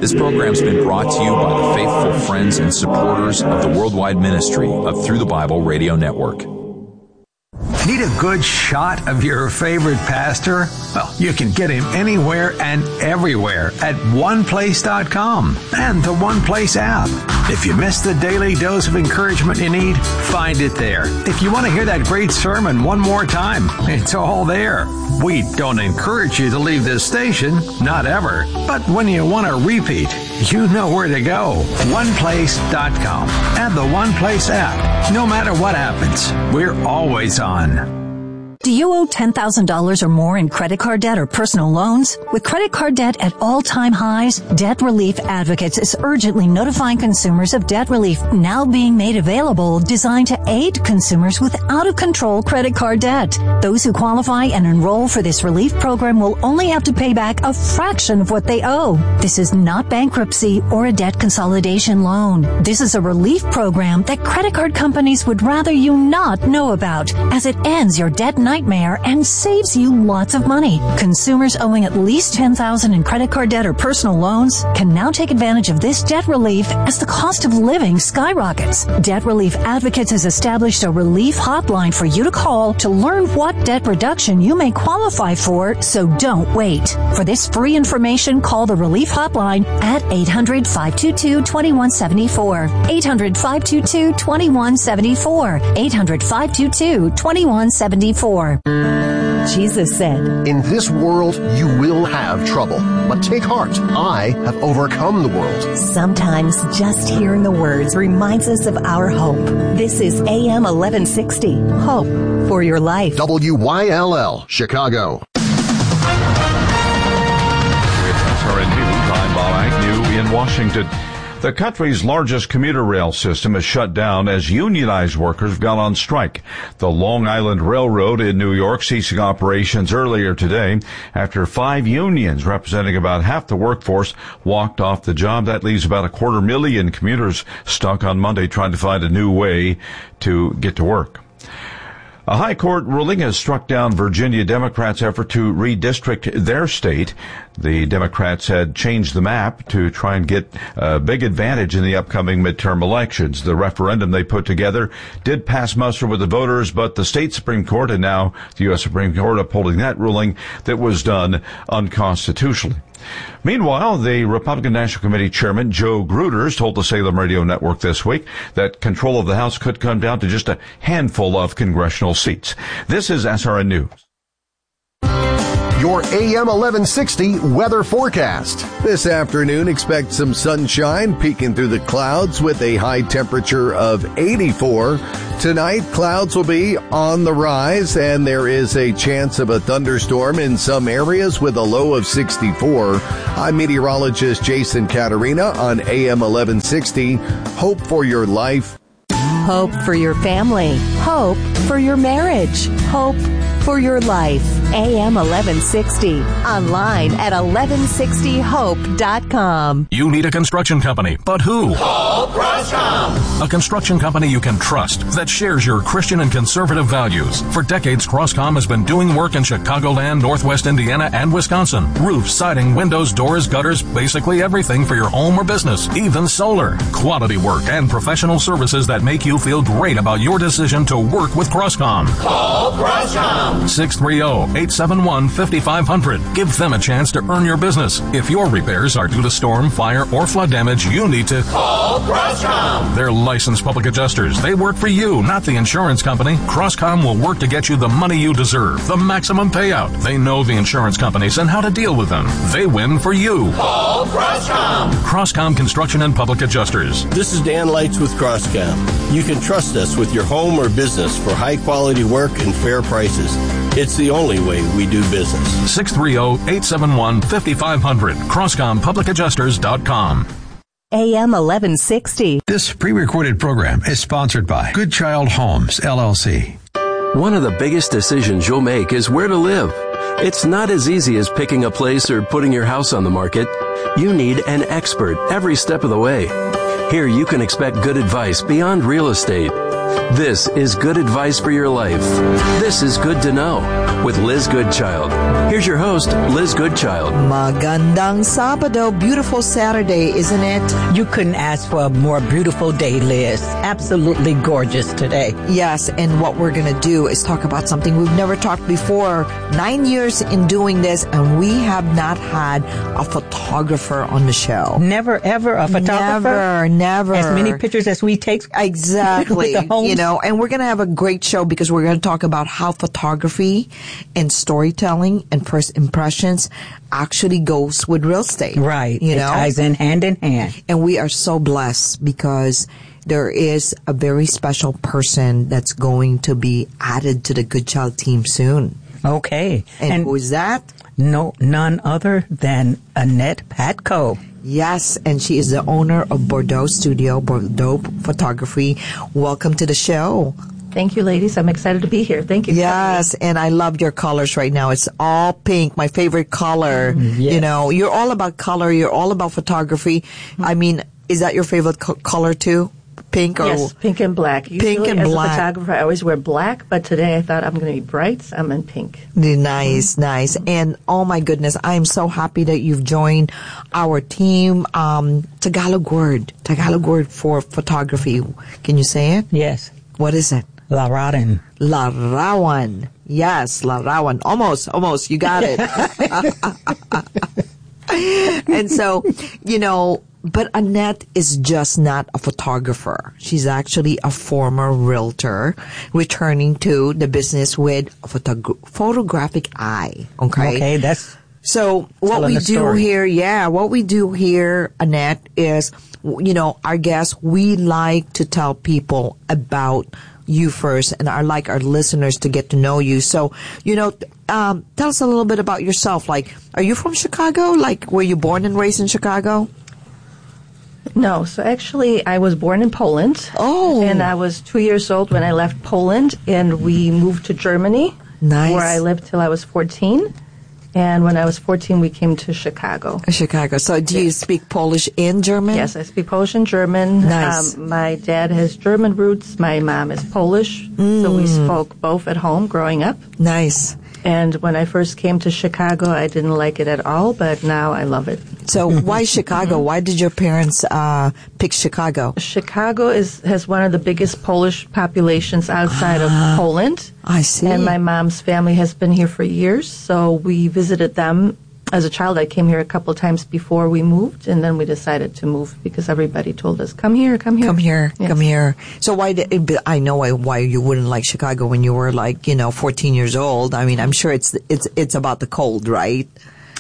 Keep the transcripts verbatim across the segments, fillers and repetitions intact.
This program's been brought to you by the faithful friends and supporters of the worldwide ministry of Through the Bible Radio Network. Need a good shot of your favorite pastor? Well, you can get him anywhere and everywhere at one place dot com and the One Place app. If you missed the daily dose of encouragement you need, find it there. If you want to hear that great sermon one more time, it's all there. We don't encourage you to leave this station, not ever. But when you want a repeat, you know where to go. one place dot com and the One Place app. No matter what happens, we're always on. Do you owe ten thousand dollars or more in credit card debt or personal loans? With credit card debt at all-time highs, Debt Relief Advocates is urgently notifying consumers of debt relief now being made available, designed to aid consumers with out-of-control credit card debt. Those who qualify and enroll for this relief program will only have to pay back a fraction of what they owe. This is not bankruptcy or a debt consolidation loan. This is a relief program that credit card companies would rather you not know about, as it ends your debt nightmare and saves you lots of money. Consumers owing at least ten thousand dollars in credit card debt or personal loans can now take advantage of this debt relief as the cost of living skyrockets. Debt Relief Advocates has established a relief hotline for you to call to learn what debt reduction you may qualify for, so don't wait. For this free information, call the relief hotline at eight hundred, five two two, two one seven four. eight hundred, five two two, two one seven four. eight hundred, five two two, two one seven four. Jesus said, "In this world you will have trouble, but take heart. I have overcome the world." Sometimes just hearing the words reminds us of our hope. This is A M eleven sixty, Hope for Your Life. W Y L L, Chicago. With S R N News, I'm Bob Agnew in Washington. The country's largest commuter rail system is shut down as unionized workers have gone on strike. The Long Island Railroad in New York ceasing operations earlier today after five unions representing about half the workforce walked off the job. That leaves about a quarter million commuters stuck on Monday trying to find a new way to get to work. A high court ruling has struck down Virginia Democrats' effort to redistrict their state. The Democrats had changed the map to try and get a big advantage in the upcoming midterm elections. The referendum they put together did pass muster with the voters, but the state Supreme Court and now the U S Supreme Court upholding that ruling that was done unconstitutionally. Meanwhile, the Republican National Committee Chairman Joe Gruters told the Salem Radio Network this week that control of the House could come down to just a handful of congressional seats. This is S R N News. Your A M eleven sixty weather forecast. This afternoon, expect some sunshine peeking through the clouds with a high temperature of eighty-four. Tonight, clouds will be on the rise, and there is a chance of a thunderstorm in some areas with a low of sixty-four. I'm meteorologist Jason Caterina on A M eleven sixty. Hope for your life. Hope for your family. Hope for your marriage. Hope for your life. A M eleven sixty. Online at eleven sixty hope dot com. You need a construction company, but who? Call Crosscom. A construction company you can trust that shares your Christian and conservative values. For decades, Crosscom has been doing work in Chicagoland, Northwest Indiana, and Wisconsin. Roofs, siding, windows, doors, gutters, basically everything for your home or business, even solar. Quality work and professional services that make you feel great about your decision to work with Crosscom. Call Crosscom. six three zero, eight seven one, five five zero zero. Give them a chance to earn your business. If your repairs are due to storm, fire, or flood damage, you need to call Crosscom. They're licensed public adjusters. They work for you, not the insurance company. Crosscom will work to get you the money you deserve, the maximum payout. They know the insurance companies and how to deal with them. They win for you. Call Crosscom. Crosscom Construction and Public Adjusters. This is Dan Lights with Crosscom. You can trust us with your home or business for high-quality work and fair prices. It's the only way we do business. six three zero, eight seven one, five five zero zero. Crosscom Public Adjusters dot com. A M eleven sixty. This pre-recorded program is sponsored by Good Child Homes, L L C. One of the biggest decisions you'll make is where to live. It's not as easy as picking a place or putting your house on the market. You need an expert every step of the way. Here you can expect good advice beyond real estate. This is good advice for your life. This is Good to Know with Liz Goodchild. Here's your host, Liz Goodchild. Magandang Sabado. Beautiful Saturday, isn't it? You couldn't ask for a more beautiful day, Liz. Absolutely gorgeous today. Yes, and what we're going to do is talk about something we've never talked before. Nine years in doing this, and we have not had a photographer on the show. Never, ever a photographer? Never, never. As many pictures as we take. Exactly. With the homes. You know, and we're going to have a great show because we're going to talk about how photography and storytelling and first impressions actually goes with real estate. Right. You it know? ties in hand in hand. And we are so blessed because there is a very special person that's going to be added to the Goodchild team soon. Okay. And, and who is that? No, none other than Annette Patko. Yes, and she is the owner of Bordeaux Studio, Bordeaux Photography. Welcome to the show. Thank you, ladies. I'm excited to be here. Thank you. Yes, and I love your colors right now. It's all pink, my favorite color. Yes. You know, you're all about color. You're all about photography. I mean, is that your favorite co- color too? Pink or yes, pink and black. Usually, pink and as black. a photographer, I always wear black, but today I thought I'm going to be bright. So I'm in pink. Nice, nice. And oh my goodness, I am so happy that you've joined our team. Um, Tagalog word, Tagalog word for photography. Can you say it? Yes. What is it? Larawan. Larawan. Yes, Larawan. Almost, almost. You got it. And so, you know, but Annette is just not a photographer. She's actually a former realtor returning to the business with a photog- photographic eye. Okay. Okay, that's so what we do story. here, yeah, what we do here, Annette, is, you know, our guests, we like to tell people about you first, and I like our listeners to get to know you. So, you know, um, tell us a little bit about yourself. Like, are you from Chicago? Like, were you born and raised in Chicago? No, so actually I was born in Poland. Oh. And I was two years old when I left Poland, and we moved to Germany. Nice. Where I lived till I was fourteen. And when I was fourteen, we came to Chicago. Chicago. So do you speak Polish and German? Yes, I speak Polish and German. Nice. Um, my dad has German roots. My mom is Polish. Mm. So we spoke both at home growing up. Nice. And when I first came to Chicago, I didn't like it at all, but now I love it. So why Chicago? Why did your parents uh, pick Chicago? Chicago is has one of the biggest Polish populations outside of Poland. I see. And my mom's family has been here for years, so we visited them. As a child, I came here a couple times before we moved, and then we decided to move because everybody told us, come here, come here. Come here, yes. come here. So why did, I know why, why you wouldn't like Chicago when you were like, you know, fourteen years old. I mean, I'm sure it's, it's, it's about the cold, right?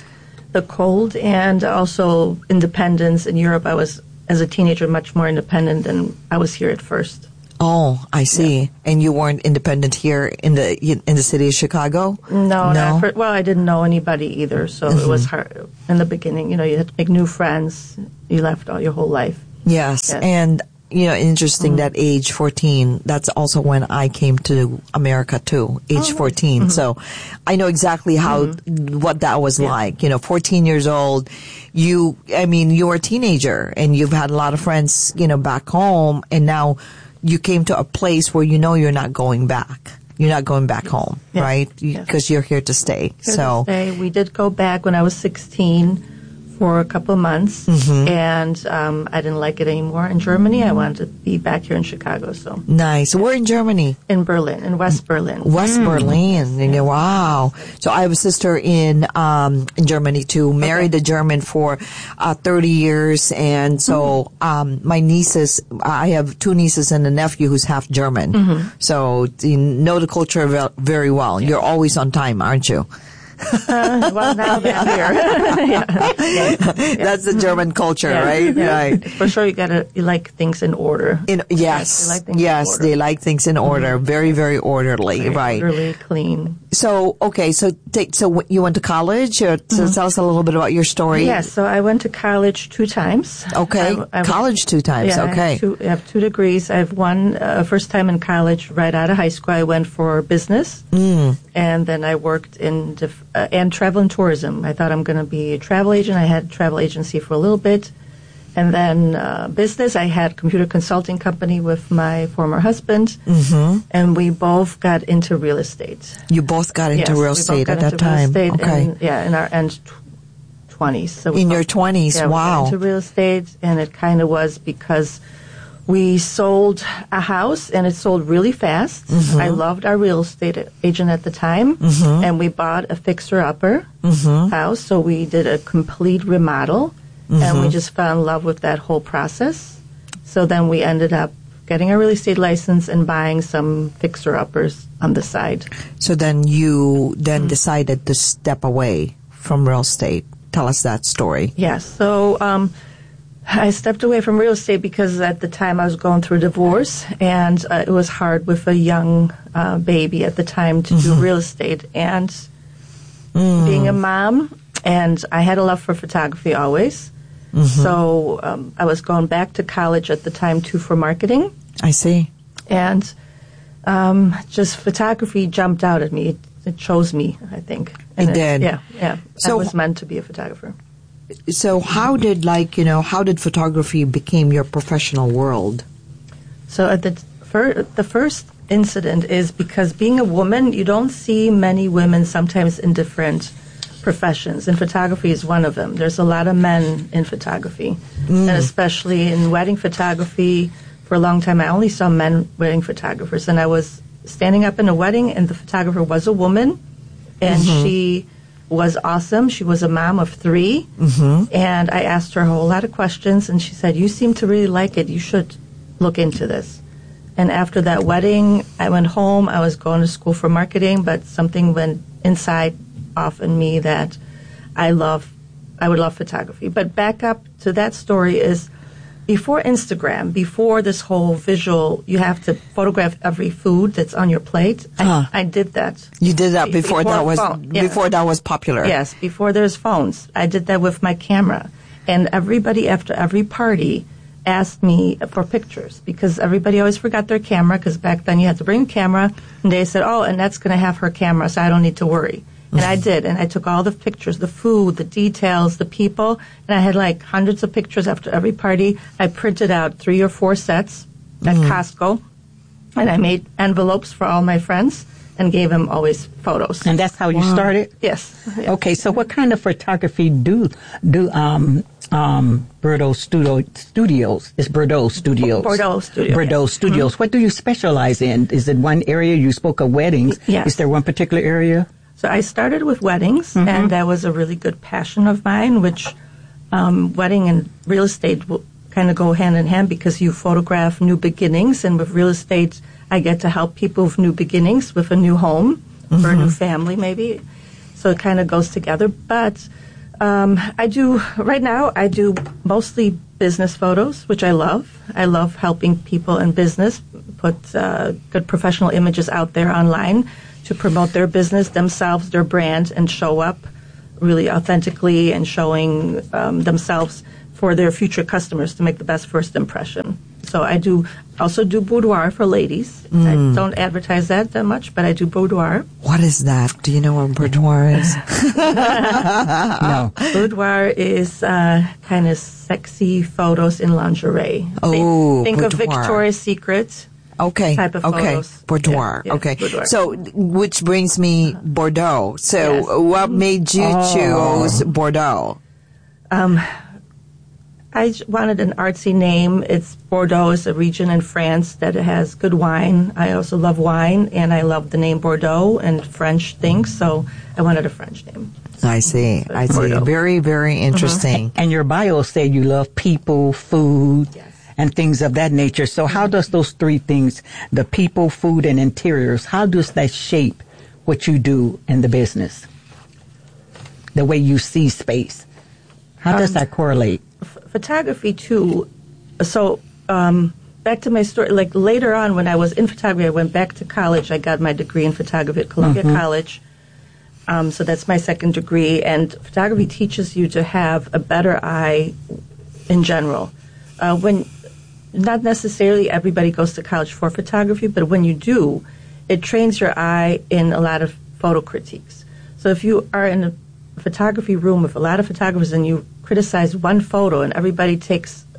The cold and also independence. In Europe, I was, as a teenager, much more independent than I was here at first. Oh, I see. Yeah. And you weren't independent here in the in the city of Chicago? No, no. Not for, well, I didn't know anybody either, so mm-hmm. it was hard in the beginning. You know, you had to make new friends. You left all your whole life. Yes, yes. And you know, interesting mm-hmm. that age fourteen. That's also when I came to America too, age oh, fourteen. Mm-hmm. So I know exactly how mm-hmm. what that was yeah. like. You know, fourteen years old. You, I mean, you're a teenager, and you've had a lot of friends, you know, back home, and now you came to a place where you know you're not going back. You're not going back home, yes. right? Because yes. you're here to stay. Here so to stay. We did go back when I was sixteen for a couple of months, mm-hmm. and um, I didn't like it anymore in Germany. I wanted to be back here in Chicago. So nice. We're in Germany. In Berlin, in West Berlin. West mm. Berlin. And wow. So I have a sister in um, in Germany too. Married okay. a German for uh, thirty years, and so mm-hmm. um, my nieces. I have two nieces and a nephew who's half German. Mm-hmm. So you know the culture very well. Yeah. You're always on time, aren't you? uh, well, now they're here. yeah. Yeah. That's the German culture, yeah. right? Yeah. Right. For sure, you gotta you like things in order. In, yes, yes, they like things, yes, in order. They like things in order. Mm-hmm. Very, very orderly, very right? Orderly, clean. So, okay, so take, so you went to college. Or, so mm-hmm. tell us a little bit about your story. Yes, yeah, so I went to college two times. Okay, I, I college two times. Yeah, okay, I have, two, I have two degrees. I have one uh, first time in college right out of high school. I went for business, mm. and then I worked in def- uh, and travel and tourism. I thought I'm going to be a travel agent. I had a travel agency for a little bit, And then uh, business, I had a computer consulting company with my former husband, Mm-hmm. and we both got into real estate. You both got into Yes, real we both estate got at that into real time. estate Okay. in, yeah, in our end twenties. So we In both- your twenties, yeah, we wow. got into real estate, and it kind of was because we sold a house, and it sold really fast. Mhm. I loved our real estate agent at the time, Mhm. and we bought a fixer-upper Mhm. house, so we did a complete remodel, and we Mhm. just fell in love with that whole process. So then we ended up getting a real estate license and buying some fixer-uppers on the side. So then you then Mm-hmm. decided to step away from real estate. Tell us that story. Yes. So um, I stepped away from real estate because at the time I was going through a divorce, and uh, it was hard with a young uh, baby at the time to do real estate. And being a mom, and I had a love for photography always. So um, I was going back to college at the time too for marketing. I see. And um, just photography jumped out at me. It, it chose me, I think. And It did. Yeah, yeah. So- I was meant to be a photographer. So how did like, you know, how did photography become your professional world? So at the fir- the first incident is because being a woman, you don't see many women sometimes in different professions, and photography is one of them. There's a lot of men in photography, Mm. and especially in wedding photography. For a long time, I only saw men wedding photographers, and I was standing up in a wedding, and the photographer was a woman, and Mhm. she was awesome. She was a mom of three, Mm-hmm. and I asked her a whole lot of questions, and she said, "You seem to really like it. You should look into this." And after that wedding, I went home. I was going to school for marketing, but something went inside off in me that I love, I would love photography. But back up to that story is before Instagram, before this whole visual, you have to photograph every food that's on your plate. Huh. I, I did that. You did that before, that was phone, yeah. before that was popular. Yes, before there's phones. I did that with my camera. And everybody after every party asked me for pictures because everybody always forgot their camera because back then you had to bring a camera. And they said, oh, and that's going to have her camera, so I don't need to worry. And I did. And I took all the pictures, the food, the details, the people. And I had like hundreds of pictures after every party. I printed out three or four sets at Mm. Costco. And I made envelopes for all my friends and gave them always photos. And that's how you Wow. started? Yes. Yeah. Okay, so what kind of photography do do um um Bordeaux Studio Studios? Is Bordeaux Studios? Bordeaux Studio, Bordeaux yeah. Studios. Mhm. What do you specialize in? Is it one area? You spoke of weddings. Yes. Is there one particular area? So I started with weddings, Mhm. and that was a really good passion of mine, which um, wedding and real estate will kind of go hand in hand because you photograph new beginnings, and with real estate, I get to help people with new beginnings, with a new home or a new family maybe. So it kind of goes together. But um, I do, right now, I do mostly business photos, which I love. I love helping people in business put uh, good professional images out there online to promote their business, themselves, their brand, and show up really authentically and showing um, themselves for their future customers to make the best first impression. So I do also do boudoir for ladies. Mm. I don't advertise that that much, but I do boudoir. What is that? Do you know what boudoir is? No. Boudoir is uh, kind of sexy photos in lingerie. Oh, think, think of boudoir. Victoria's Secret. Okay. Type of okay. photos. Boudoir. Yeah, yeah, okay. boudoir. So, which brings me Bordeaux. So, Yes. what made you Oh. choose Bordeaux? Um, I j- wanted an artsy name. It's Bordeaux is a region in France that has good wine. I also love wine, and I love the name Bordeaux and French things, so I wanted a French name. I see. I see. Bordeaux. Very, very interesting. And your bio said you love people, food, and things of that nature. So how does those three things, the people, food, and interiors, how does that shape what you do in the business? The way you see space. How does Um, that correlate? F- photography too. So um, back to my story. Like later on, when I was in photography, I went back to college. I got my degree in photography at Columbia Mm-hmm. Mhm. College. Um, so that's my second degree. And photography teaches you to have a better eye in general. Uh, when not necessarily everybody goes to college for photography, but when you do, it trains your eye in a lot of photo critiques. So if you are in a photography room with a lot of photographers and you criticize one photo and everybody takes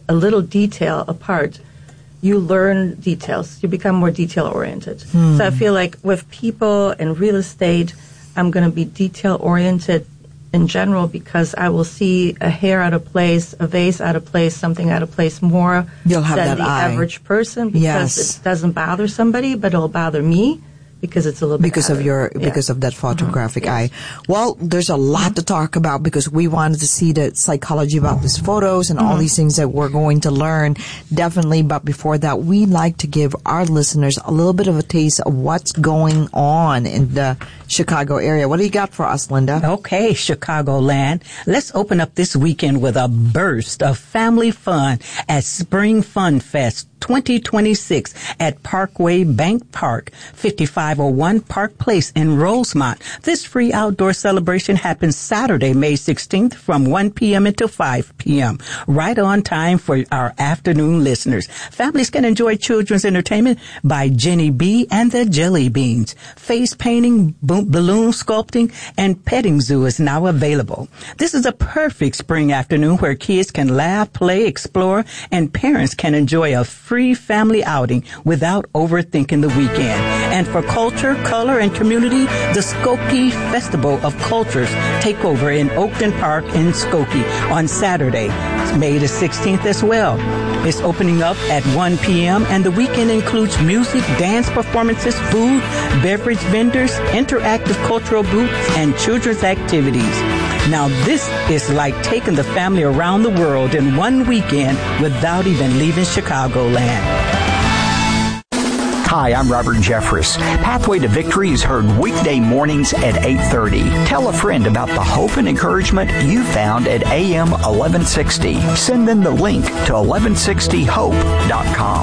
a little detail apart, you learn details. You become more detail-oriented. Hmm. So I feel like with people and real estate, I'm going to be detail-oriented in general because I will see a hair out of place, a vase out of place, something out of place more You'll have than that the eye. average person because Yes. it doesn't bother somebody, but it'll bother me because it's a little bit because of added. your Yeah. because of that photographic Mhm. eye. Well, there's a lot to talk about because we wanted to see the psychology about these photos and all Mhm. these things that we're going to learn. Definitely, but before that, we like to give our listeners a little bit of a taste of what's going on in the Chicago area. What do you got for us, Linda? Okay, Chicagoland. Let's open up this weekend with a burst of family fun at Spring Fun Fest twenty twenty-six at Parkway Bank Park, fifty-five oh one Park Place in Rosemont. This free outdoor celebration happens Saturday, May sixteenth from one p.m. until five p.m. Right on time for our afternoon listeners. Families can enjoy children's entertainment by Jenny B. and the Jelly Beans. Face painting, bo- balloon sculpting, and petting zoo is now available. This is a perfect spring afternoon where kids can laugh, play, explore, and parents can enjoy a free family outing without overthinking the weekend. And for culture, color, and community, the Skokie Festival of Cultures take over in Oakton Park in Skokie on Saturday, May the sixteenth as well. It's opening up at one p.m. and the weekend includes music, dance performances, food, beverage vendors, interactive cultural booths, and children's activities. Now this is like taking the family around the world in one weekend without even leaving Chicagoland. Hi, I'm Robert Jeffress. Pathway to Victory is heard weekday mornings at eight thirty. Tell a friend about the hope and encouragement you found at A M eleven sixty. Send them the link to eleven sixty hope dot com.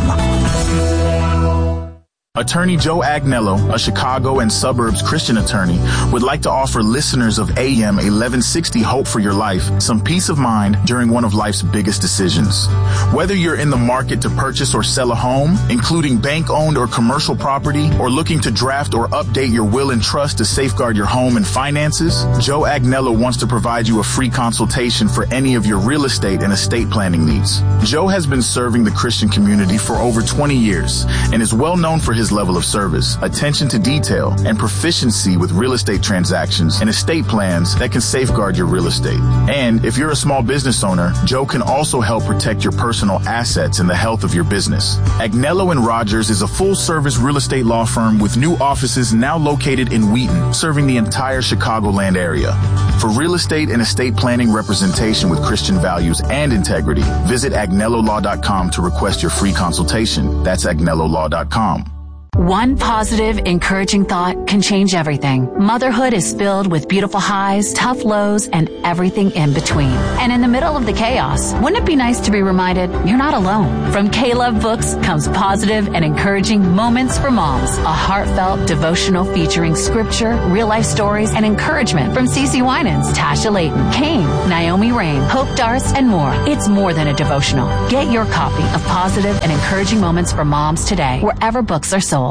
Attorney Joe Agnello, a Chicago and suburbs Christian attorney, would like to offer listeners of A M eleven sixty Hope for Your Life some peace of mind during one of life's biggest decisions. Whether you're in the market to purchase or sell a home, including bank-owned or commercial property, or looking to draft or update your will and trust to safeguard your home and finances, Joe Agnello wants to provide you a free consultation for any of your real estate and estate planning needs. Joe has been serving the Christian community for over twenty years and is well known for his level of service, attention to detail, and proficiency with real estate transactions and estate plans that can safeguard your real estate. And if you're a small business owner, Joe can also help protect your personal assets and the health of your business. Agnello and Rogers is a full-service real estate law firm with new offices now located in Wheaton, serving the entire Chicagoland area. For real estate and estate planning representation with Christian values and integrity, visit agnello law dot com to request your free consultation. That's agnello law dot com. One positive, encouraging thought can change everything. Motherhood is filled with beautiful highs, tough lows, and everything in between. And in the middle of the chaos, wouldn't it be nice to be reminded you're not alone? From K-Love Books comes positive and encouraging Moments for Moms, a heartfelt devotional featuring scripture, real-life stories, and encouragement from Cece Winans, Tasha Layton, Kane, Naomi Rain, Hope Darst, and more. It's more than a devotional. Get your copy of Positive and Encouraging Moments for Moms today, wherever books are sold.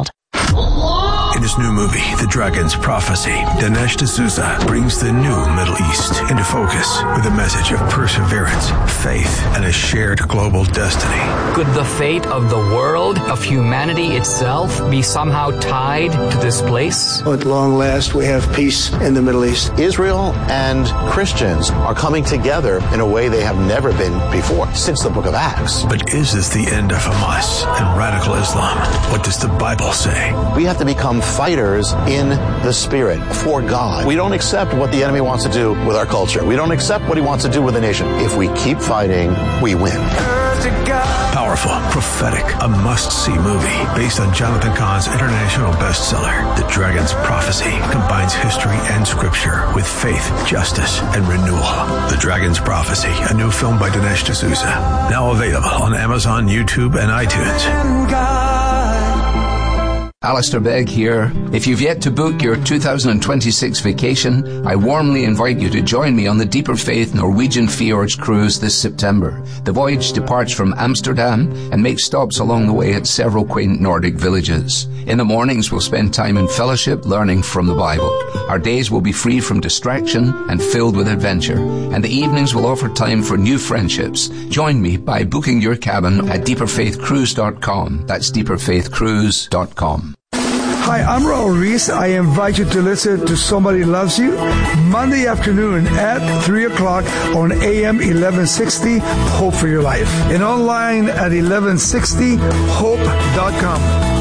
In his new movie, The Dragon's Prophecy, Dinesh D'Souza brings the new Middle East into focus with a message of perseverance, faith, and a shared global destiny. Could the fate of the world, of humanity itself, be somehow tied to this place? At long last, we have peace in the Middle East. Israel and Christians are coming together in a way they have never been before, since the book of Acts. But is this the end of Hamas and radical Islam? What does the Bible say? We have to become fighters in the spirit for God. We don't accept what the enemy wants to do with our culture. We don't accept what he wants to do with the nation. If we keep fighting, we win. Powerful, prophetic, a must-see movie based on Jonathan Cahn's international bestseller, The Dragon's Prophecy, combines history and scripture with faith, justice, and renewal. The Dragon's Prophecy, a new film by Dinesh D'Souza, now available on Amazon, YouTube, and iTunes. Alistair Begg here. If you've yet to book your two thousand twenty-six vacation, I warmly invite you to join me on the Deeper Faith Norwegian Fjords cruise this September. The voyage departs from Amsterdam and makes stops along the way at several quaint Nordic villages. In the mornings, we'll spend time in fellowship learning from the Bible. Our days will be free from distraction and filled with adventure. And the evenings will offer time for new friendships. Join me by booking your cabin at deeper faith cruise dot com. That's deeper faith cruise dot com. Hi, I'm Raul Reese. I invite you to listen to Somebody Loves You Monday afternoon at three o'clock on A M eleven sixty, Hope for Your Life, and online at eleven sixty hope dot com.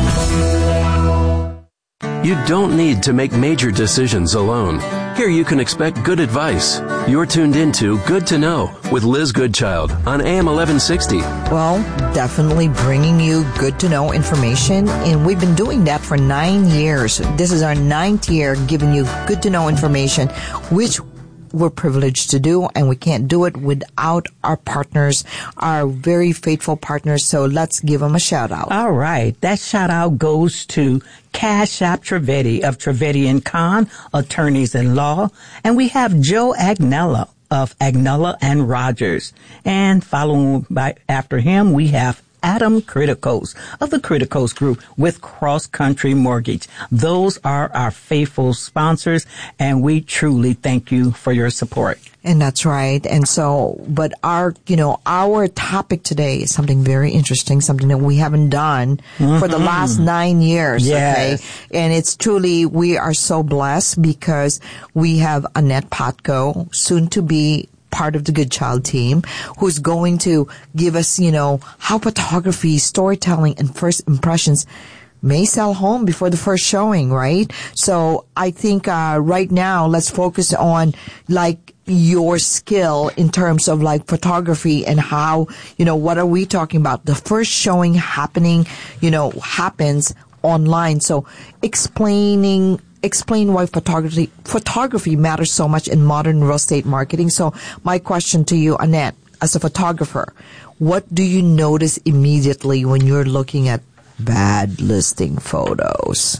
You don't need to make major decisions alone. Here you can expect good advice. You're tuned into Good to Know with Liz Goodchild on A M eleven sixty. Well, definitely bringing you good to know information, and we've been doing that for nine years. This is our ninth year giving you good to know information, which we're privileged to do, and we can't do it without our partners, our very faithful partners. So let's give them a shout out. All right. That shout out goes to Cash App Trivedi of Trivedi and Kahn, attorneys in law. And we have Joe Agnella of Agnella and Rogers. And following by after him, we have Adam Criticos of the Criticos Group with Cross Country Mortgage. Those are our faithful sponsors, and we truly thank you for your support. And that's right. And so, but our, you know, our topic today is something very interesting, something that we haven't done mm-hmm. for the last nine years. Yes. Okay. And it's truly, we are so blessed because we have Annette Potko, soon to be part of the Good Child team, who's going to give us, you know, how photography, storytelling, and first impressions may sell home before the first showing, right? So I think uh right now, let's focus on, like, your skill in terms of, like, photography and how, you know, what are we talking about? The first showing happening, you know, happens online. So explaining Explain why photography photography matters so much in modern real estate marketing. So my question to you, Annette, as a photographer, what do you notice immediately when you're looking at bad listing photos?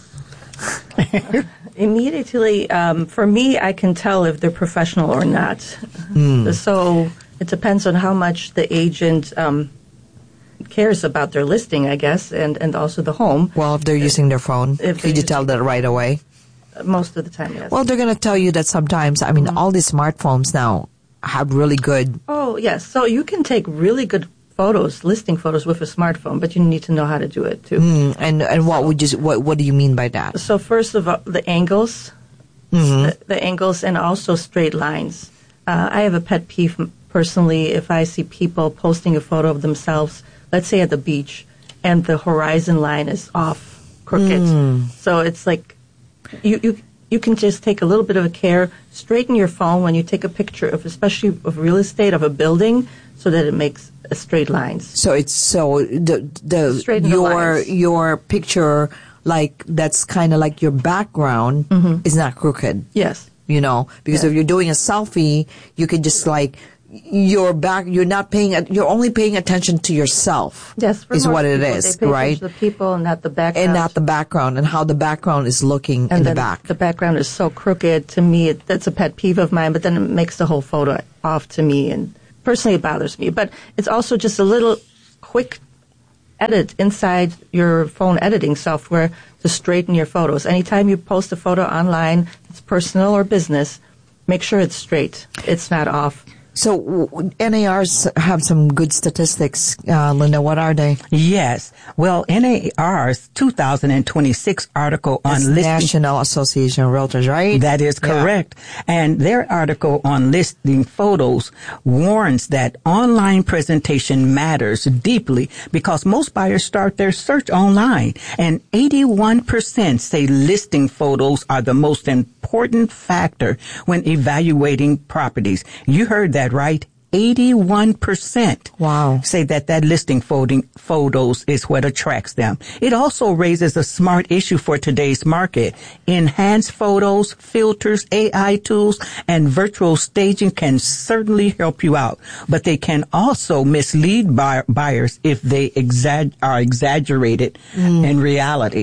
Immediately, um, for me, I can tell if they're professional or not. Mm. So it depends on how much the agent um, cares about their listing, I guess, and, and also the home. Well, if they're using their phone, could you tell that right away? Most of the time, yes. Well, they're going to tell you that sometimes, I mean, mm-hmm. all these smartphones now have really good... Oh, yes. So you can take really good photos, listing photos with a smartphone, but you need to know how to do it, too. Mm, and and what would you what what do you mean by that? So first of all, the angles, mm-hmm. the, the angles, and also straight lines. Uh, I have a pet peeve, personally, if I see people posting a photo of themselves, let's say at the beach, and the horizon line is off, crooked. Mm. So it's like... You, you you can just take a little bit of a care, straighten your phone when you take a picture of, especially of real estate, of a building, so that it makes a straight lines. So it's so the the Straighten your the your picture, like, that's kind of like your background mm-hmm. is not crooked. Yes, you know, because yeah. if you're doing a selfie, you can just like. You're back. You're not paying. You're only paying attention to yourself. Yes, is what it people, is, they pay right? To the people, and not the background, and not the background, and how the background is looking and in the back. The background is so crooked. To me, it, that's a pet peeve of mine. But then it makes the whole photo off to me, and personally, it bothers me. But it's also just a little quick edit inside your phone editing software to straighten your photos. Anytime you post a photo online, it's personal or business, make sure it's straight. It's not off. So N A Rs have some good statistics. Uh, Linda, what are they? Yes. Well, N A R's two thousand twenty-six article on That's listing... National Association of Realtors, right? That is correct. Yeah. And their article on listing photos warns that online presentation matters deeply because most buyers start their search online. And eighty-one percent say listing photos are the most important factor when evaluating properties. You heard that right? eighty-one percent wow. say that that listing photos is what attracts them. It also raises a smart issue for today's market. Enhanced photos, filters, A I tools, and virtual staging can certainly help you out, but they can also mislead buy- buyers if they exa- are exaggerated mm. in reality.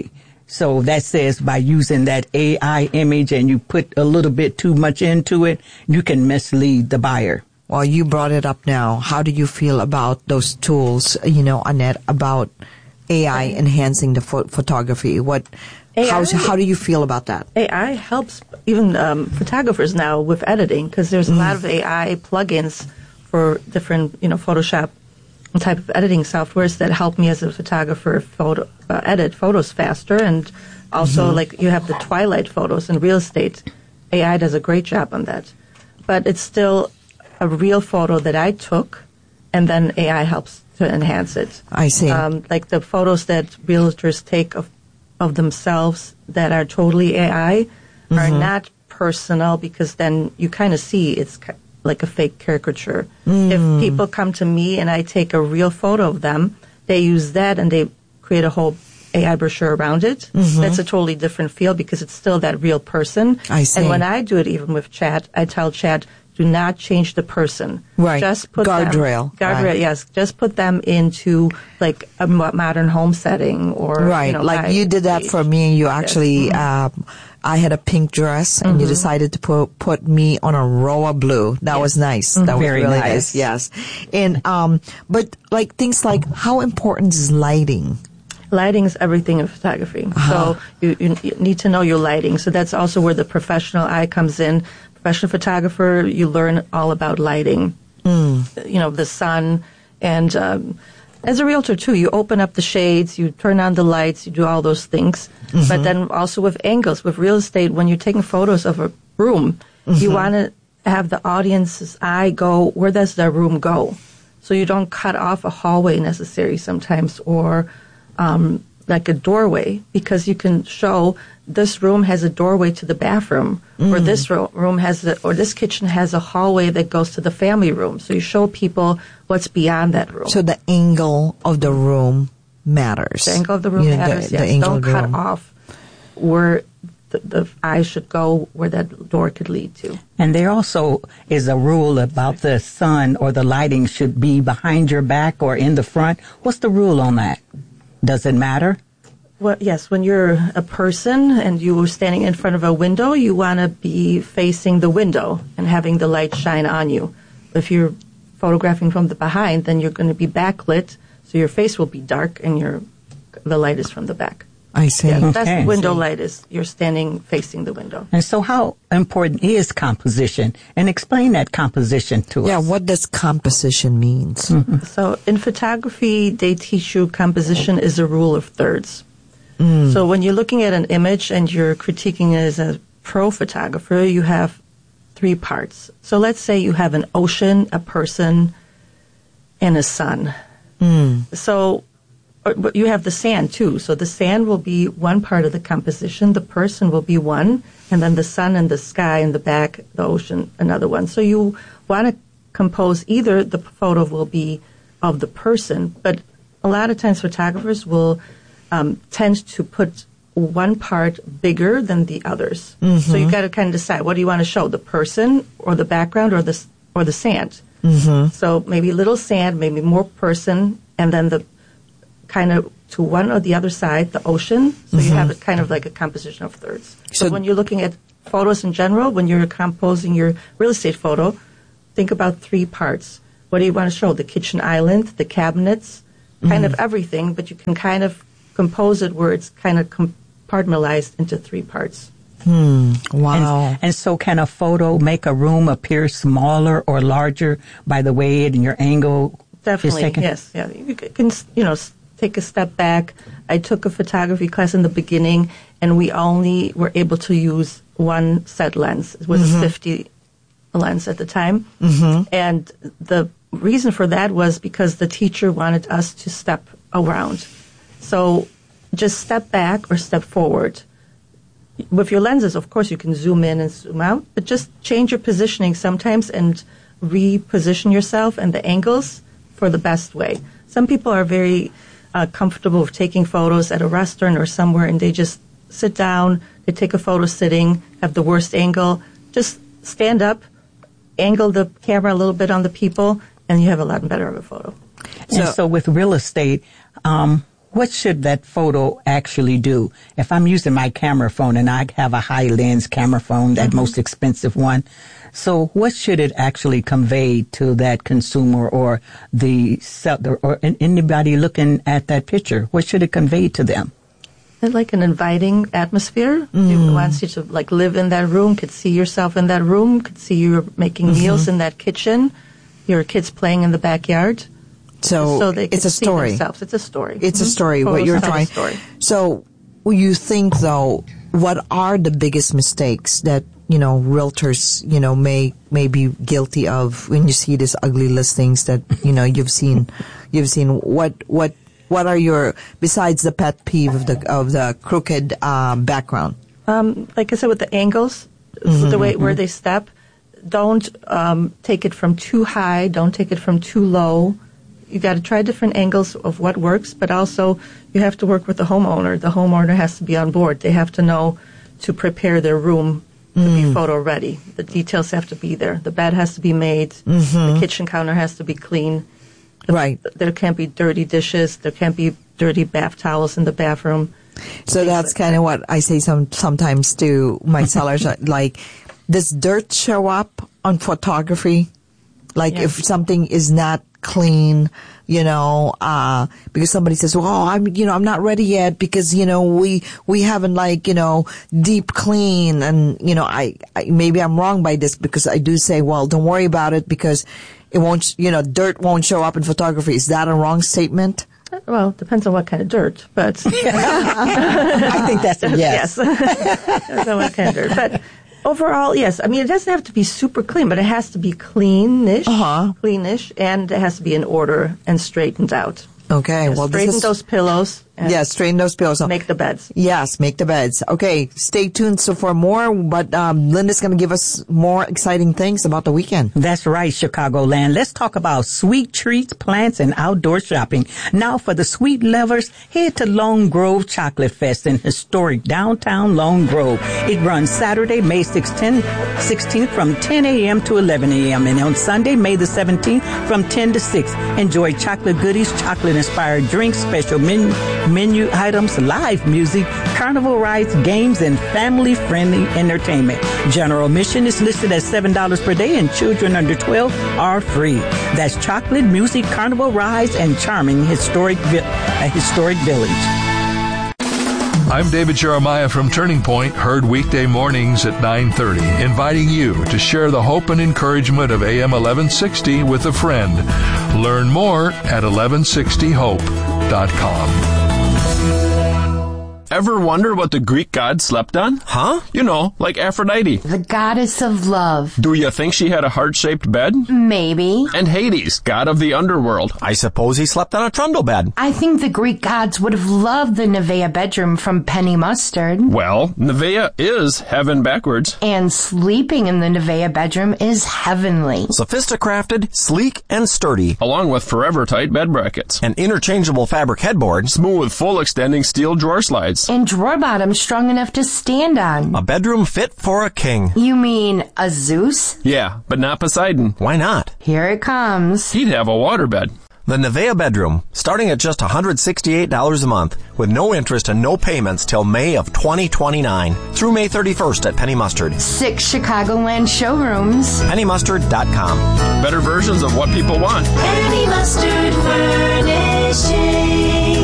So that says by using that A I image and you put a little bit too much into it, you can mislead the buyer. Well, you brought it up now. How do you feel about those tools, you know, Annette, about A I enhancing the pho- photography? What, how, how do you feel about that? A I helps even um, photographers now with editing because there's a mm. lot of A I plugins for different, you know, Photoshop type of editing softwares that help me as a photographer photo, uh, edit photos faster. And also, mm-hmm. like, you have the twilight photos in real estate. A I does a great job on that. But it's still a real photo that I took, and then A I helps to enhance it. I see. Um, like the photos that realtors take of of themselves that are totally A I mm-hmm. are not personal because then you kind of see it's like a fake caricature. Mm. If people come to me and I take a real photo of them, they use that and they create a whole A I brochure around it. Mm-hmm. That's a totally different feel because it's still that real person. I see. And when I do it even with chat, I tell chat, do not change the person. Right. Just put guardrail. Them, guardrail, right. yes. Just put them into like a modern home setting or right. You know, like you did that for me. And you actually, yes. mm-hmm. uh, I had a pink dress, and mm-hmm. you decided to put put me on a row of blue. That yes. was nice. Mm-hmm. Mm-hmm. That was Very really nice. nice. Yes. And um, but like things like how important is lighting? Lighting is everything in photography. Uh-huh. So you, you, you need to know your lighting. So that's also where the professional eye comes in. Professional photographer, you learn all about lighting. Mm. You know, the sun. And um, as a realtor, too, you open up the shades, you turn on the lights, you do all those things. Mm-hmm. But then also with angles, with real estate, when you're taking photos of a room, mm-hmm. you want to have the audience's eye go, where does the room go? So you don't cut off a hallway necessarily sometimes or um, like a doorway because you can show this room has a doorway to the bathroom mm. or this ro- room has a, or this kitchen has a hallway that goes to the family room. So you show people what's beyond that room. So the angle of the room matters. The angle of the room you know, matters, the, yes. The angle don't of the cut room. off where the, the eye should go, where that door could lead to. And there also is a rule about the sun or the lighting should be behind your back or in the front. What's the rule on that? Does it matter? Well, yes, when you're a person and you're standing in front of a window, you want to be facing the window and having the light shine on you. If you're photographing from the behind, then you're going to be backlit, so your face will be dark and your the light is from the back. I see. Yeah, Okay. that's window light is you're standing facing the window. And so how important is composition? And explain that composition to Yeah, us. what does composition means? Mm-hmm. So in photography, they teach you composition is a rule of thirds. Mm. So when you're looking at an image and you're critiquing it as a pro photographer, you have three parts. So let's say you have an ocean, a person, and a sun. Mm. So or, but you have the sand too. So the sand will be one part of the composition, the person will be one, and then the sun and the sky in the back, the ocean, another one. So you want to compose either the photo will be of the person, but a lot of times photographers will um, tend to put one part bigger than the others. Mm-hmm. So you've got to kind of decide, what do you want to show, the person or the background or the, or the sand? Mm-hmm. So maybe little sand, maybe more person, and then the kind of to one or the other side, the ocean. So Mm-hmm. you have it kind of like a composition of thirds. So, So when you're looking at photos in general, when you're composing your real estate photo, think about three parts. What do you want to show? The kitchen island, the cabinets, kind Mm-hmm. of everything, but you can kind of compose it where it's kind of compartmentalized into three parts. Hmm. Wow. And, and so can a photo make a room appear smaller or larger by the way it and your angle Definitely, is taken? yes. Yeah, you can, you know, take a step back. I took a photography class in the beginning, and we only were able to use one set lens. It was Mm-hmm. a fifty lens at the time. Mm-hmm. And the reason for that was because the teacher wanted us to step around. So just step back or step forward. With your lenses, of course, you can zoom in and zoom out, but just change your positioning sometimes and reposition yourself and the angles for the best way. Some people are very uh, comfortable with taking photos at a restaurant or somewhere, and they just sit down, they take a photo sitting, have the worst angle. Just stand up, angle the camera a little bit on the people, and you have a lot better of a photo. And so, so with real estate, um, what should that photo actually do? If I'm using my camera phone and I have a high lens camera phone, that mm-hmm. most expensive one, so what should it actually convey to that consumer or the seller or anybody looking at that picture? What should it convey to them? Like an inviting atmosphere. Mm. It wants you to like live in that room, could see yourself in that room, could see you making mm-hmm. meals in that kitchen, your kids playing in the backyard. So, so they it's a see story. Themselves. It's a story. It's mm-hmm. a story. Photos what you're tell trying. A story. So you think though, what are the biggest mistakes that you know realtors you know may may be guilty of when you see these ugly listings that you know you've seen? You've seen what what what are your besides the pet peeve of the of the crooked uh, background? Um, like I said, with the angles, mm-hmm, the way mm-hmm. where they step, don't um, take it from too high. Don't take it from too low. You got to try different angles of what works, but also you have to work with the homeowner. The homeowner has to be on board. They have to know to prepare their room to mm. be photo ready. The details have to be there. The bed has to be made. Mm-hmm. The kitchen counter has to be clean. Right. There can't be dirty dishes. There can't be dirty bath towels in the bathroom. So that's kind of what I say some sometimes to my sellers. Like, does dirt show up on photography? Like Yeah. if something is not clean, you know, uh, because somebody says, well, I'm, you know, I'm not ready yet because, you know, we, we haven't like, you know, deep clean. And, you know, I, I, maybe I'm wrong by this because I do say, well, don't worry about it because it won't, you know, dirt won't show up in photography. Is that a wrong statement? Well, it depends on what kind of dirt, but. I think that's a yes. Yes. Depends on what kind of dirt. But overall, yes. I mean, it doesn't have to be super clean, but it has to be cleanish, uh-huh. cleanish, and it has to be in order and straightened out. Okay, Yes, well, straighten this is, those pillows. And yeah, straighten those pillows. Make the beds. Yes, make the beds. Okay, stay tuned so for more, but um, Linda's going to give us more exciting things about the weekend. That's right, Chicagoland. Let's talk about sweet treats, plants, and outdoor shopping. Now, for the sweet lovers, head to Lone Grove Chocolate Fest in historic downtown Lone Grove. It runs Saturday, May sixteenth, from ten a.m. to eleven a.m. and on Sunday, May the seventeenth, from ten to six. Enjoy chocolate goodies, chocolate-inspired drinks, special menu, menu items, live music, carnival rides, games, and family-friendly entertainment. General admission is listed at seven dollars per day, and children under twelve are free. That's chocolate, music, carnival rides, and charming historic vi- a historic village. I'm David Jeremiah from Turning Point, heard weekday mornings at nine thirty, inviting you to share the hope and encouragement of A M eleven sixty with a friend. Learn more at eleven sixty hope dot com. Ever wonder what the Greek god slept on? Huh? You know, like Aphrodite. The goddess of love. Do you think she had a heart-shaped bed? Maybe. And Hades, god of the underworld. I suppose he slept on a trundle bed. I think the Greek gods would have loved the Nevaeh bedroom from Penny Mustard. Well, Nevaeh is heaven backwards. And sleeping in the Nevaeh bedroom is heavenly. Sophisticrafted, sleek, and sturdy. Along with forever tight bed brackets. An interchangeable fabric headboard. Smooth, full extending steel drawer slides. And drawer bottoms strong enough to stand on. A bedroom fit for a king. You mean a Zeus? Yeah, but not Poseidon. Why not? Here it comes. He'd have a waterbed. The Nevaeh bedroom, starting at just one hundred sixty-eight dollars a month, with no interest and no payments till May of twenty twenty-nine, through May thirty-first at Penny Mustard. Six Chicagoland showrooms. penny mustard dot com. Better versions of what people want. Penny Mustard Furnishing.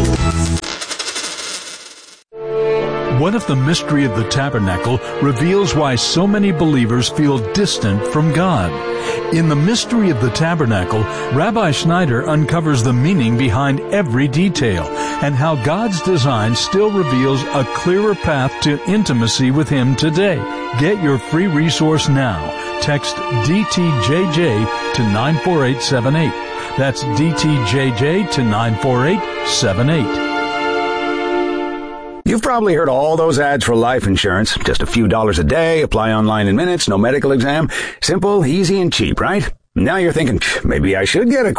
What if the mystery of the tabernacle reveals why so many believers feel distant from God? In the mystery of the tabernacle, Rabbi Schneider uncovers the meaning behind every detail and how God's design still reveals a clearer path to intimacy with Him today. Get your free resource now. Text D T J J to nine four eight seven eight. That's D T J J to nine four eight seven eight. You've probably heard all those ads for life insurance. Just a few dollars a day, apply online in minutes, no medical exam. Simple, easy, and cheap, right? Now you're thinking, maybe I should get a quote.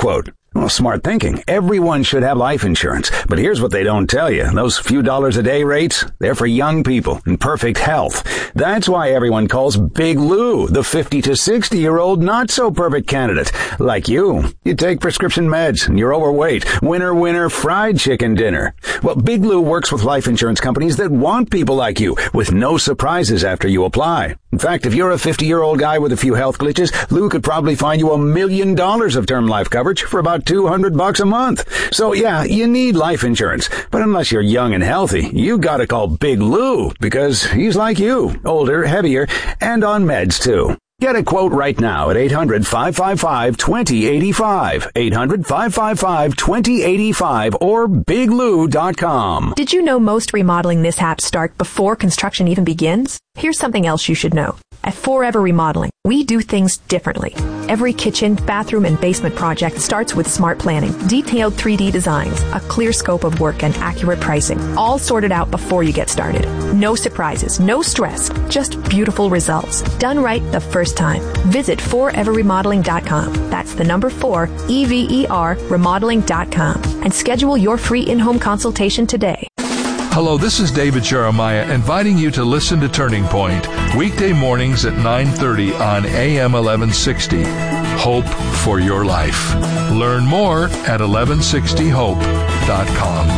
Well, smart thinking. Everyone should have life insurance. But here's what they don't tell you. Those few dollars a day rates, they're for young people in perfect health. That's why everyone calls Big Lou the fifty to sixty year old not so perfect candidate. Like you. You take prescription meds and you're overweight. Winner, winner, fried chicken dinner. Well, Big Lou works with life insurance companies that want people like you with no surprises after you apply. In fact, if you're a fifty year old guy with a few health glitches, Lou could probably find you a million dollars of term life coverage for about two hundred bucks a month. So yeah, you need life insurance. But unless you're young and healthy, you gotta call Big Lou because he's like you, older, heavier, and on meds too. Get a quote right now at eight hundred, five five five, two zero eight five, eight hundred, five five five, two zero eight five, or big lou dot com. Did you know most remodeling mishaps start before construction even begins? Here's something else you should know. At Forever Remodeling, we do things differently. Every kitchen, bathroom, and basement project starts with smart planning, detailed three D designs, a clear scope of work, and accurate pricing, all sorted out before you get started. No surprises, no stress, just beautiful results. Done right the first time. Visit forever remodeling dot com. That's the number four, E V E R, remodeling dot com. And schedule your free in-home consultation today. Hello, this is David Jeremiah inviting you to listen to Turning Point, weekday mornings at nine thirty on A M eleven sixty. Hope for your life. Learn more at eleven sixty hope dot com.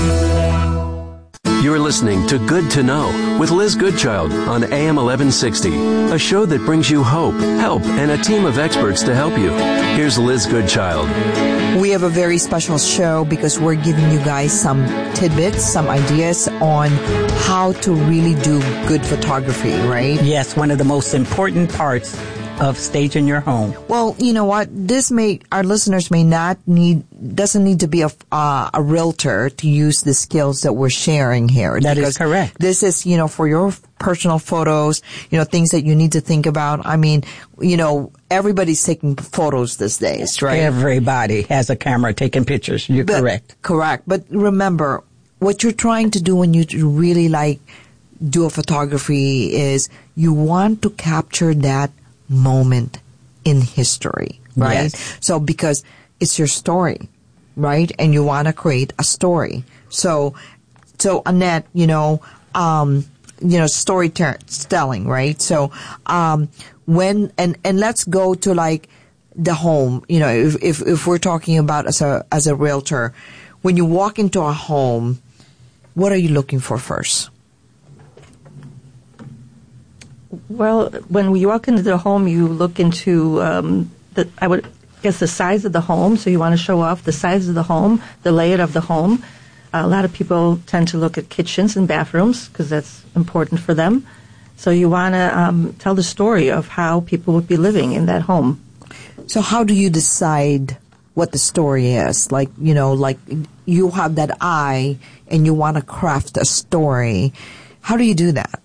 You're listening to Good to Know with Liz Goodchild on A M eleven sixty, a show that brings you hope, help, and a team of experts to help you. Here's Liz Goodchild. We have a very special show because we're giving you guys some tidbits, some ideas on how to really do good photography, right? Yes, one of the most important parts of staging your home. Well, you know what? This may, our listeners may not need, doesn't need to be a, uh, a realtor to use the skills that we're sharing here. That is correct. This is, you know, for your personal photos, you know, things that you need to think about. I mean, you know, everybody's taking photos these days, right? Everybody has a camera taking pictures. You're but, correct. Correct. But remember, what you're trying to do when you really like do a photography is you want to capture that moment in history, right? Yes. So because it's your story, right? And you want to create a story. So, so Annette, you know, um, you know, storytelling, right? So, um, when, and, and let's go to like the home, you know, if, if, if we're talking about as a, as a realtor, when you walk into a home, what are you looking for first? Well, when we walk into the home, you look into um, the, I would guess, the size of the home. So you want to show off the size of the home, the layout of the home. Uh, a lot of people tend to look at kitchens and bathrooms because that's important for them. So you want to um, tell the story of how people would be living in that home. So how do you decide what the story is? Like, you know, like you have that eye and you want to craft a story. How do you do that?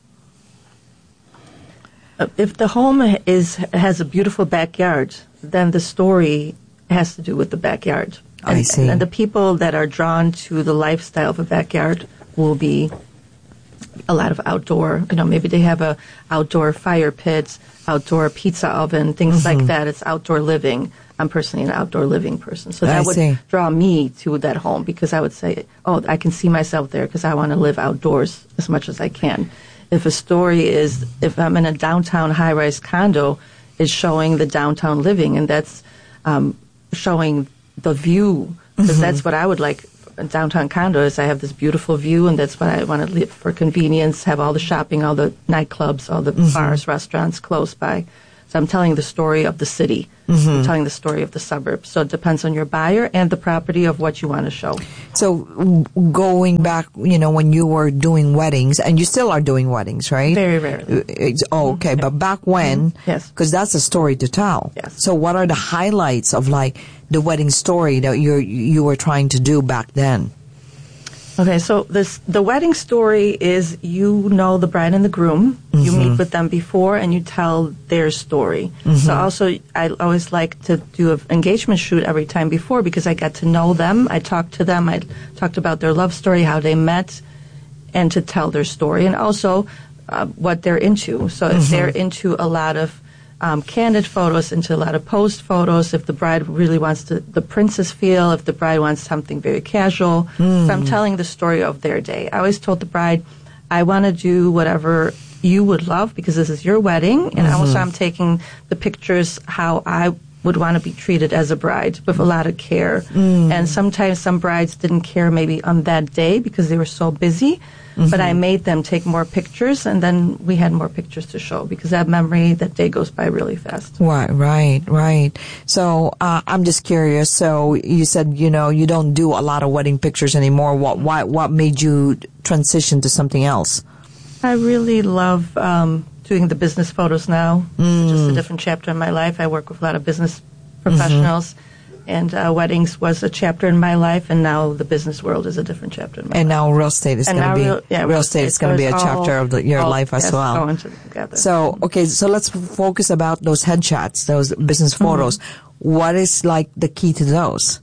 If the home is has a beautiful backyard, then the story has to do with the backyard. And, I see. And the people that are drawn to the lifestyle of a backyard will be a lot of outdoor, you know, maybe they have a outdoor fire pit, outdoor pizza oven, things mm-hmm. like that. It's outdoor living. I'm personally an outdoor living person. So that I would see. draw me to that home because I would say, oh, I can see myself there because I want to live outdoors as much as I can. If a story is, if I'm in a downtown high-rise condo, it's showing the downtown living, and that's um, showing the view, because mm-hmm. that's what I would like. A downtown condo is I have this beautiful view, and that's what I want to live for convenience, have all the shopping, all the nightclubs, all the mm-hmm. bars, restaurants close by. So I'm telling the story of the city. Mm-hmm. I'm telling the story of the suburbs. So it depends on your buyer and the property of what you want to show. So going back, you know, when you were doing weddings, and you still are doing weddings, right? Very rarely. It's, oh, okay. Mm-hmm. But back when, mm-hmm. yes, because that's a story to tell. Yes. So what are the highlights of like the wedding story that you you were trying to do back then? Okay, so this the wedding story is you know the bride and the groom. Mm-hmm. You meet with them before and you tell their story. Mm-hmm. So also, I always like to do an engagement shoot every time before because I got to know them. I talked to them. I talked about their love story, how they met, and to tell their story, and also uh, what they're into. So mm-hmm. if they're into a lot of um, candid photos into a lot of posed photos. If the bride really wants to, the princess feel, if the bride wants something very casual. Mm. So I'm telling the story of their day. I always told the bride, I want to do whatever you would love because this is your wedding. And Mm-hmm. also I'm taking the pictures how I would want to be treated as a bride with a lot of care. Mm. And sometimes some brides didn't care maybe on that day because they were so busy. Mm-hmm. But I made them take more pictures, and then we had more pictures to show because that memory, that day goes by really fast. Right, right, right. So uh, I'm just curious. So you said, you know, you don't do a lot of wedding pictures anymore. What, why, what made you transition to something else? I really love um, doing the business photos now. Mm. Just a different chapter in my life. I work with a lot of business professionals. Mm-hmm. And uh, weddings was a chapter in my life, and now the business world is a different chapter in my and life. now real estate is And going to now be real- yeah, real real estate is estate. going to So be a it's chapter all- of the, your all- life as yes, well. going together. So okay, so let's focus about those headshots, those business photos. Mm-hmm. What is like the key to those?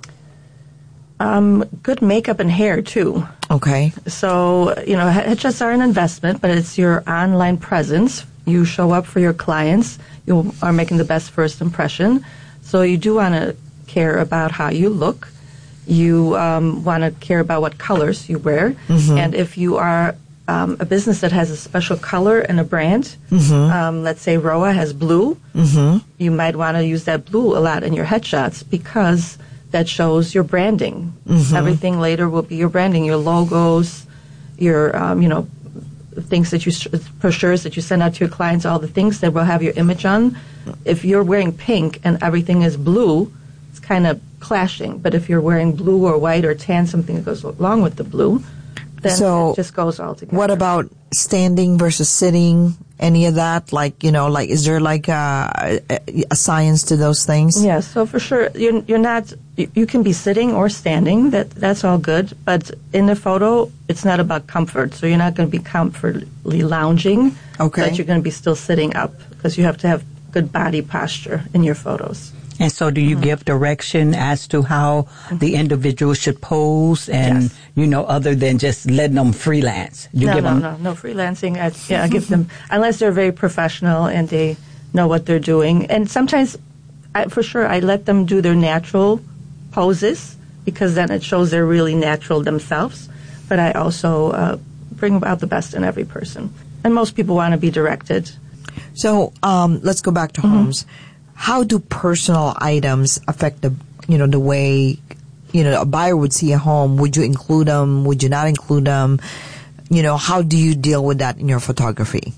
Um, good makeup and hair too. Okay. So, you know, headshots are an investment, but it's your online presence. You show up for your clients. You are making the best first impression. So you do want to care about how you look. You um, want to care about what colors you wear. Mm-hmm. And if you are um, a business that has a special color and a brand, Mm-hmm. um, let's say Roa has blue, Mm-hmm. you might want to use that blue a lot in your headshots because that shows your branding. Mhm. Everything later will be your branding, your logos, your, um, you know, things that you, brochures that you send out to your clients, all the things that will have your image on. If you're wearing pink and everything is blue, it's kind of clashing. But if you're wearing blue or white or tan, something that goes along with the blue, then So it just goes all together. What about standing versus sitting? Any of that? Like, you know, like, is there like a, a, a science to those things? Yeah, so for sure, you're, you're not, you, you can be sitting or standing, that that's all good, but in the photo, it's not about comfort, so you're not going to be comfortably lounging, Okay. but you're going to be still sitting up, because you have to have good body posture in your photos. And so do you Mm-hmm. give direction as to how the individual should pose and, Yes. you know, other than just letting them freelance? You no, give no, them no, no freelancing. I, yeah, I give them, unless they're very professional and they know what they're doing. And sometimes, I, for sure, I let them do their natural poses because then it shows they're really natural themselves. But I also uh, bring out the best in every person. And most people want to be directed. So um, let's go back to Mm-hmm. homes. How do personal items affect the, you know, the way, you know, a buyer would see a home? Would you include them? Would you not include them? You know, how do you deal with that in your photography?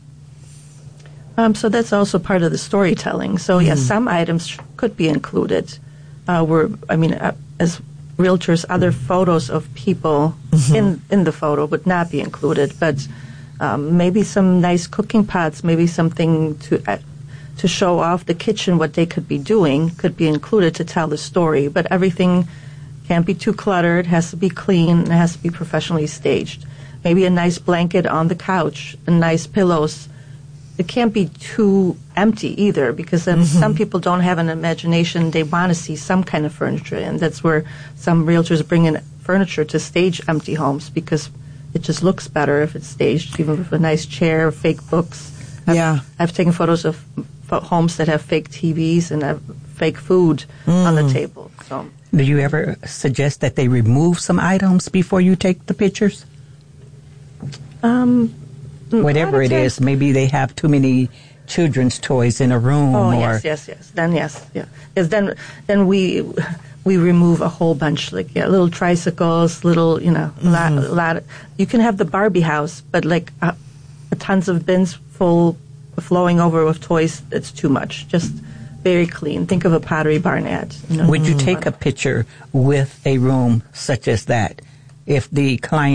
Um, so that's also part of the storytelling. So yes, some items sh- could be included. Uh, we're, I mean, uh, as realtors, other photos of people in in the photo would not be included. But um, maybe some nice cooking pots, maybe something to uh, to show off the kitchen, what they could be doing, could be included to tell the story. But everything can't be too cluttered. Has to be clean. And it has to be professionally staged. Maybe a nice blanket on the couch, and nice pillows. It can't be too empty either, because then some people don't have an imagination. They want to see some kind of furniture, and that's where some realtors bring in furniture to stage empty homes, because it just looks better if it's staged, even with a nice chair, fake books. I've, Yeah. I've taken photos of f- homes that have fake T Vs and have fake food on the table. So, do you ever suggest that they remove some items before you take the pictures? um, Whatever lot it of is, maybe they have too many children's toys in a room. Oh or yes, yes, yes. Then yes, yeah. Yes, then then we we remove a whole bunch, like yeah, little tricycles, little you know, a lot, a lot. Of, you can have the Barbie house, but like uh, tons of bins full, flowing over with toys. It's too much. Just very clean. Think of a Pottery Barn ad. You know? Would you take a picture with a room such as that if the client